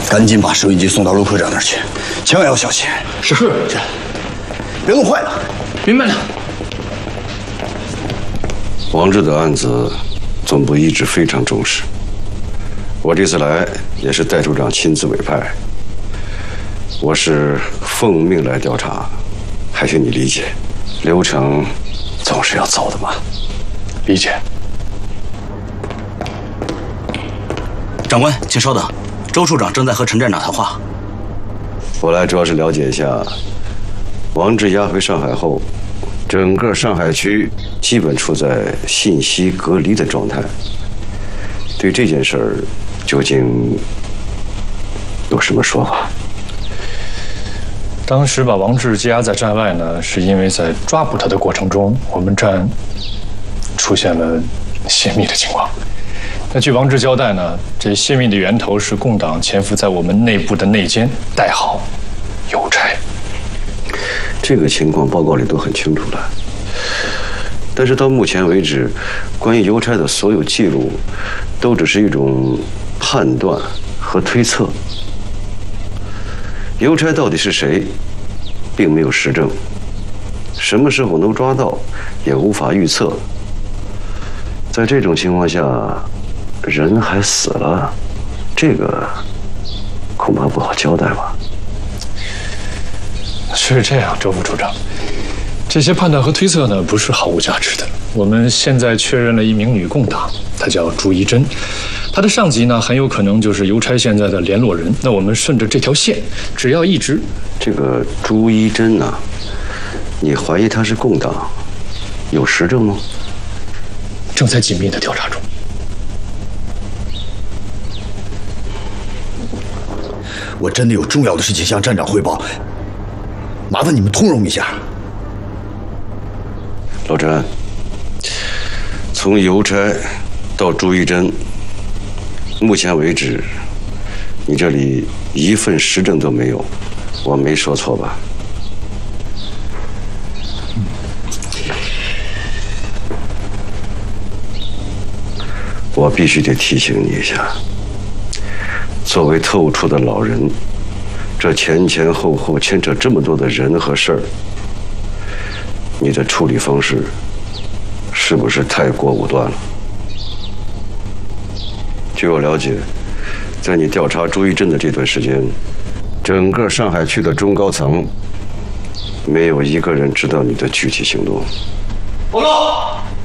赶紧把收音机送到陆科长那儿去，千万要小心。 是， 别弄坏了。 明白了。 王志的案子，总部一直非常重视。我这次来也是戴处长亲自委派，我是奉命来调查，还请你理解，流程总是要走的嘛。 理解。 长官，请稍等，周处长正在和陈站长谈话。 我来主要是了解一下，王志押回上海后，整个上海区基本处在信息隔离的状态。对这件事儿，究竟有什么说法？ 当时把王志羁押在站外呢，是因为在抓捕他的过程中，我们站出现了泄密的情况。那据王志交代呢，这泄密的源头是共党潜伏在我们内部的内奸，代号邮差。 这个情况报告里都很清楚了，但是到目前为止，关于邮差的所有记录，都只是一种判断和推测。邮差到底是谁，并没有实证，什么时候能抓到，也无法预测。在这种情况下，人还死了，这个恐怕不好交代吧？ 是这样，周副处长，这些判断和推测呢，不是毫无价值的。我们现在确认了一名女共党，她叫朱一珍，她的上级呢，很有可能就是邮差现在的联络人。那我们顺着这条线，只要一直…… 这个朱一珍呢，你怀疑她是共党，有实证吗？ 正在紧密的调查中。 我真的有重要的事情向站长汇报，麻烦你们通融一下。 老陈，从邮差到朱一珍，目前为止，你这里一份实证都没有，我没说错吧？我必须得提醒你一下，作为特务处的老人，这前前后后牵扯这么多的人和事儿，你的处理方式是不是太过武断了？据我了解，在你调查朱一珍的这段时间，整个上海区的中高层没有一个人知道你的具体行动。 报告，